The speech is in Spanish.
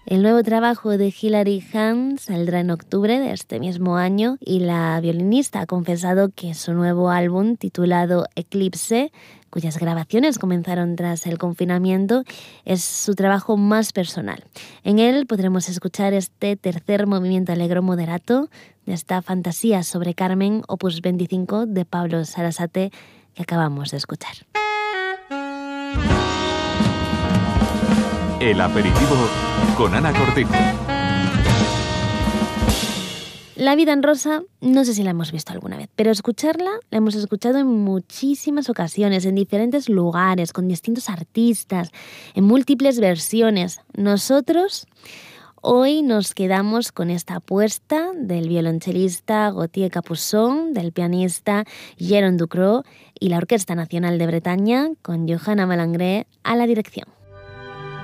El nuevo trabajo de Hilary Hahn saldrá en octubre de este mismo año y la violinista ha confesado que su nuevo álbum, titulado Eclipse, cuyas grabaciones comenzaron tras el confinamiento, es su trabajo más personal. En él podremos escuchar este tercer movimiento allegro moderato de esta fantasía sobre Carmen, opus 25 de Pablo Sarasate, que acabamos de escuchar. El aperitivo con Ana Cortijo. La vida en rosa, no sé si la hemos visto alguna vez, pero escucharla la hemos escuchado en muchísimas ocasiones, en diferentes lugares, con distintos artistas, en múltiples versiones. Nosotros hoy nos quedamos con esta apuesta del violonchelista Gauthier Capuçon, del pianista Jérôme Ducrot y la Orquesta Nacional de Bretaña, con Johanna Malengret a la dirección.